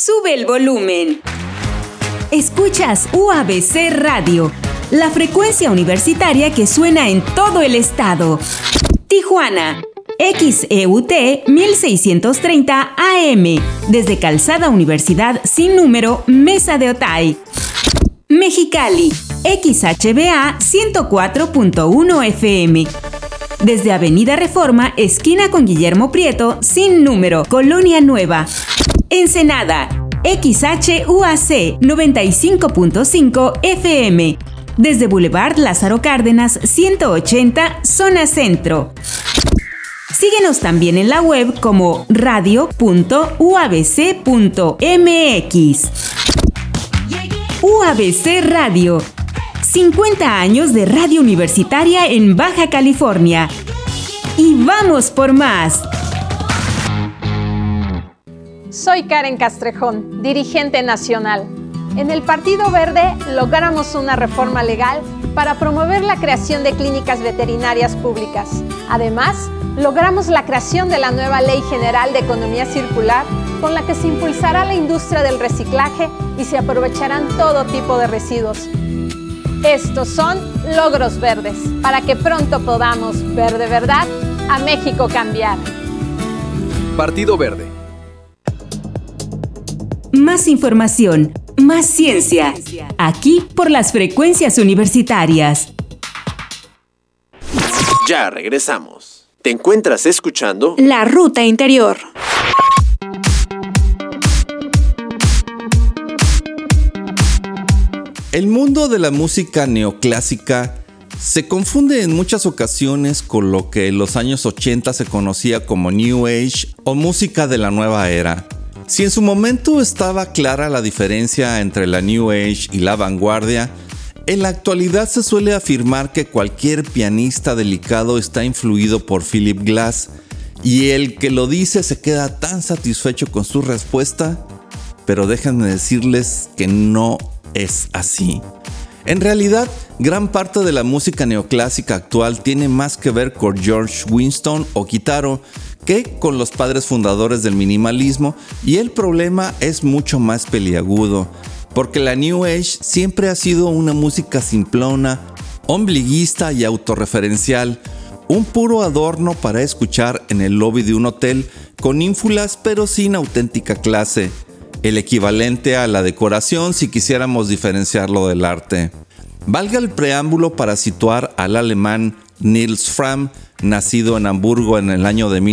Sube el volumen. Escuchas UABC Radio, la frecuencia universitaria que suena en todo el estado. Tijuana, XEUT 1630 AM, desde Calzada Universidad sin número, Mesa de Otay. Mexicali, XHBA 104.1 FM, desde Avenida Reforma, esquina con Guillermo Prieto, sin número, Colonia Nueva. Ensenada, XHUAC 95.5 FM, desde Boulevard Lázaro Cárdenas 180, zona centro. Síguenos también en la web como radio.uabc.mx. UABC Radio, 50 años de radio universitaria en Baja California. Y vamos por más. Soy Karen Castrejón, dirigente nacional. En el Partido Verde logramos una reforma legal para promover la creación de clínicas veterinarias públicas. Además, logramos la creación de la nueva Ley General de Economía Circular, con la que se impulsará la industria del reciclaje y se aprovecharán todo tipo de residuos. Estos son logros verdes, para que pronto podamos ver de verdad a México cambiar. Partido Verde. Más información, más ciencia, aquí por las frecuencias universitarias. Ya regresamos. ¿Te encuentras escuchando? La Ruta Interior. El mundo de la música neoclásica se confunde en muchas ocasiones con lo que en los años 80 se conocía como New Age o música de la nueva era. Si en su momento estaba clara la diferencia entre la New Age y la vanguardia, en la actualidad se suele afirmar que cualquier pianista delicado está influido por Philip Glass, y el que lo dice se queda tan satisfecho con su respuesta, pero déjenme decirles que no es así. En realidad, gran parte de la música neoclásica actual tiene más que ver con George Winston o Kitaro que con los padres fundadores del minimalismo, y el problema es mucho más peliagudo, porque la New Age siempre ha sido una música simplona, ombliguista y autorreferencial, un puro adorno para escuchar en el lobby de un hotel con ínfulas pero sin auténtica clase, el equivalente a la decoración si quisiéramos diferenciarlo del arte. Valga el preámbulo para situar al alemán Nils Fram, nacido en Hamburgo en el año de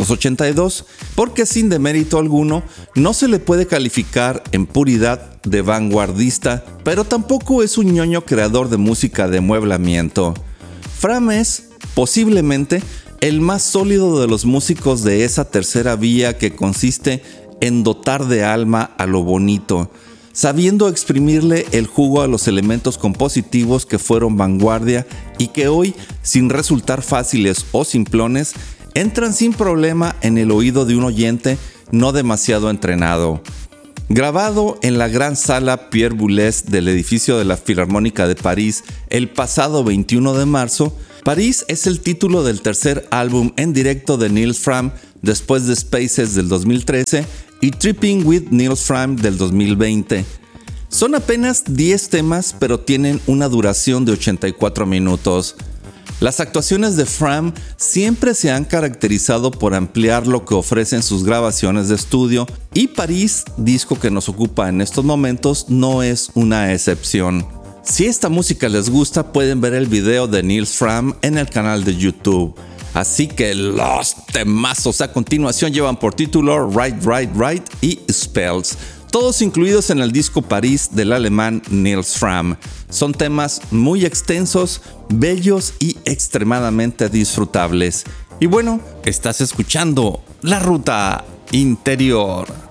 1982, porque sin demérito alguno no se le puede calificar en puridad de vanguardista, pero tampoco es un ñoño creador de música de amueblamiento. Fram es, posiblemente, el más sólido de los músicos de esa tercera vía que consiste en dotar de alma a lo bonito, sabiendo exprimirle el jugo a los elementos compositivos que fueron vanguardia y que hoy, sin resultar fáciles o simplones, entran sin problema en el oído de un oyente no demasiado entrenado. Grabado en la gran sala Pierre Boulez del edificio de la Filarmónica de París el pasado 21 de marzo, París es el título del tercer álbum en directo de Nils Fram después de Spaces del 2013 y Tripping with Nils Fram del 2020. Son apenas 10 temas, pero tienen una duración de 84 minutos. Las actuaciones de Fram siempre se han caracterizado por ampliar lo que ofrecen sus grabaciones de estudio, y París, disco que nos ocupa en estos momentos, no es una excepción. Si esta música les gusta, pueden ver el video de Nils Fram en el canal de YouTube. Así que los temazos a continuación llevan por título Right, Right, Right y Spells, todos incluidos en el disco París del alemán Nils Fram. Son temas muy extensos, bellos y extremadamente disfrutables. Y bueno, estás escuchando La Ruta Interior.